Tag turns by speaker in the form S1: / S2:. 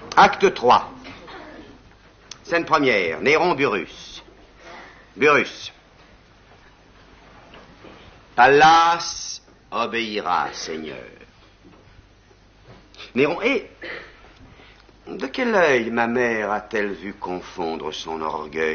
S1: Acte 3. Scène première. Néron, Burrus. Burrus. Pallas obéira, Seigneur. Néron, et de quel œil ma mère a-t-elle vu confondre son orgueil